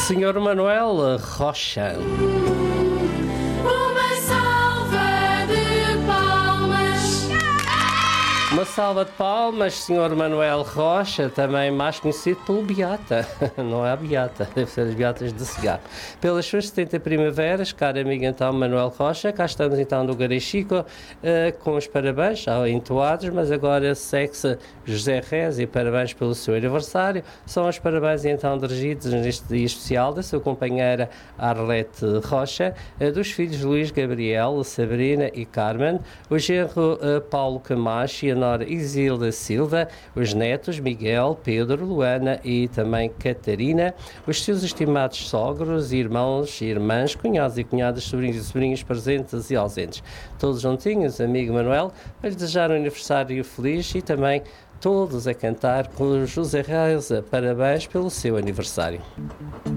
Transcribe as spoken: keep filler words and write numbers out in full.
senhor Manuel Rocha. Uma salva de palmas. Uma salva de palmas, senhor Manuel Rocha, também mais conhecido pelo Beata. Não é a Beata, deve ser as Beatas de Cigarro. Pelas suas setenta primaveras, caro amigo então Manuel Rocha, cá estamos então no Garechico, uh, com os parabéns, já entoados, mas agora segue-se José Rez e parabéns pelo seu aniversário. São os parabéns então dirigidos neste dia especial da sua companheira Arlete Rocha, uh, dos filhos Luís Gabriel, Sabrina e Carmen, o genro uh, Paulo Camacho e a nora Isilda Silva, os netos Miguel, Pedro, Luana e também Catarina, os seus estimados sogros, irmãos e irmãs, cunhados e cunhadas, sobrinhos e sobrinhas presentes e ausentes. Todos juntinhos, amigo Manuel, para lhe desejar um aniversário feliz e também todos a cantar com José Reis. Parabéns pelo seu aniversário.